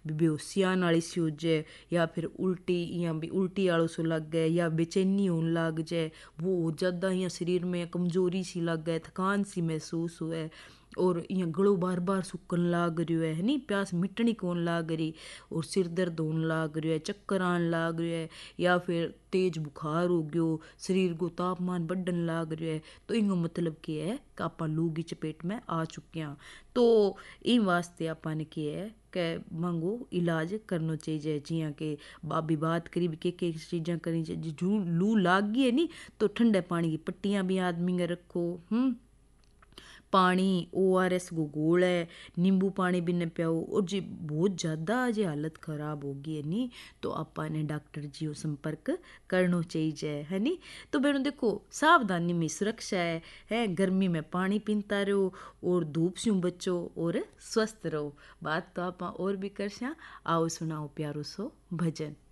भी बेहोशी आने वाली सी हो जाए, या फिर उल्टी या भी उल्टी वालों सो लग गए, या बेचैनी होने लग जाए, वो ज़्यादा या शरीर में कमजोरी सी लग गए, थकान सी महसूस हुए, और यहाँ गलो बार बार सुकन लाग रही है नी, प्यास मिटनी कौन लाग रही, और सिर दर्द होने लाग रही है, चक्कर आने लाग रही है, या फिर तेज बुखार हो गयो, शरीर को तापमान बढ़न लाग रही है, तो इनको मतलब क्या है कि आप लू की चपेट में आ चुके हैं। तो इन वास्ते आपने क्या है कि मंगो इलाज करना चाहिए, जियां कि बाबी बात करी भी के चीज़ां करनी चाहिए। जो लू लाग गई है नी, तो ठंडे पानी की पट्टियाँ भी आदमी के रखो, पानी ORS को घोल है, नींबू पानी भी न पियाओ, और जी बहुत ज़्यादा जी हालत ख़राब हो गई है नी, तो आपने डॉक्टर जी को संपर्क करना चाहिए, है नी। तो बहनों देखो, सावधानी में सुरक्षा है, गर्मी में पानी पीता रहो, और धूप से बचो, और स्वस्थ रहो। बात तो आप और भी कर, आओ सुनाओ प्यारो सो भजन।